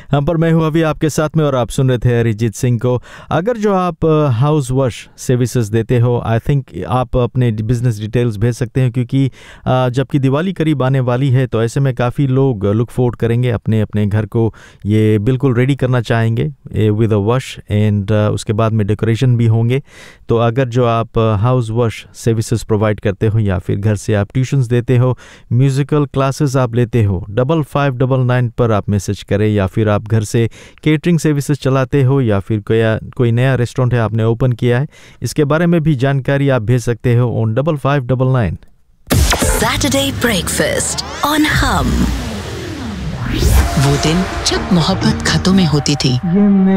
पर मैं हूँ अभी आपके साथ में और आप सुन रहे थे अरिजीत सिंह को। अगर जो आप हाउस वॉश सर्विसेज देते हो, आई थिंक आप अपने बिजनेस डिटेल्स भेज सकते हैं, क्योंकि जबकि दिवाली करीब आने वाली है तो ऐसे में काफ़ी लोग लुक फॉरवर्ड करेंगे अपने अपने घर को ये बिल्कुल रेडी करना चाहेंगे विद अ वॉश एंड उसके बाद में डेकोरेशन भी होंगे। तो अगर जो आप हाउस वॉश सर्विसेज प्रोवाइड करते हो या फिर घर से आप ट्यूशन्स देते हो, म्यूज़िकल क्लासेस आप लेते हो, 5599 पर आप मैसेज करें। या फिर आप घर से केटरिंग सर्विसेज चलाते हो या फिर कोई नया रेस्टोरेंट है आपने ओपन किया है, इसके बारे में भी जानकारी आप भेज सकते हो on 5599। Saturday Breakfast on Hum। वो दिन जब मोहब्बत खतों में होती थी,